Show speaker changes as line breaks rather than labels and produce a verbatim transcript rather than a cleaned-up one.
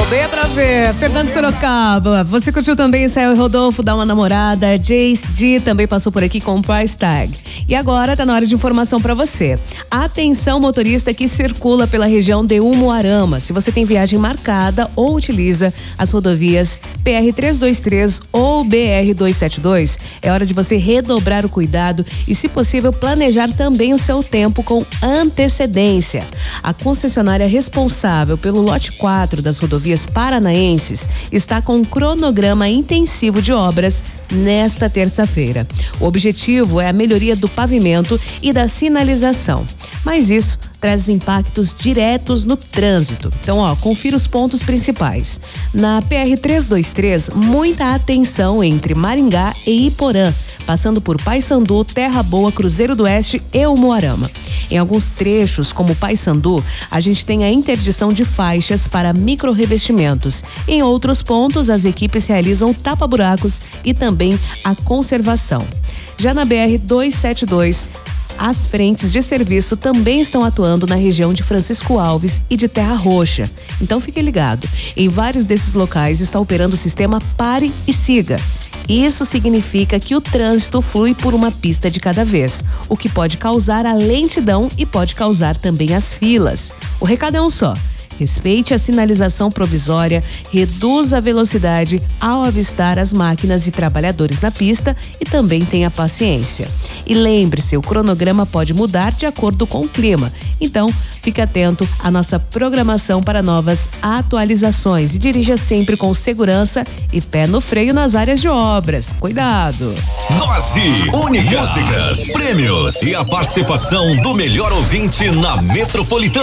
Bem pra ver, Fernando Sorocaba. Você curtiu também Israel e Rodolfo, Dá Uma Namorada, Jace D também passou por aqui com o Price Tag. E agora tá na hora de informação pra você. Atenção motorista que circula pela região de Umuarama. Se você tem viagem marcada ou utiliza as rodovias P R trezentos e vinte e três ou B R duzentos e setenta e dois, é hora de você redobrar o cuidado e, se possível, planejar também o seu tempo com antecedência. A concessionária responsável pelo lote quatro das rodovias paranaenses está com um cronograma intensivo de obras nesta terça-feira. O objetivo é a melhoria do pavimento e da sinalização, mas isso traz impactos diretos no trânsito. Então, ó, confira os pontos principais. Na P R trezentos e vinte e três, muita atenção entre Maringá e Iporã, passando por Paysandu, Terra Boa, Cruzeiro do Oeste e Umuarama. Em alguns trechos, como Paysandu, a gente tem a interdição de faixas para microrrevestimentos. Em outros pontos, as equipes realizam tapa-buracos e também a conservação. Já na B R duzentos e setenta e dois, as frentes de serviço também estão atuando na região de Francisco Alves e de Terra Roxa. Então fique ligado. Em vários desses locais está operando o sistema Pare e Siga. Isso significa que o trânsito flui por uma pista de cada vez, o que pode causar a lentidão e pode causar também as filas. O recado é um só. Respeite a sinalização provisória, reduza a velocidade ao avistar as máquinas e trabalhadores na pista e também tenha paciência. E lembre-se, o cronograma pode mudar de acordo com o clima. Então, fique atento à nossa programação para novas atualizações e dirija sempre com segurança e pé no freio nas áreas de obras. Cuidado!
Dose única, músicas, prêmios e a participação do melhor ouvinte na Metropolitana.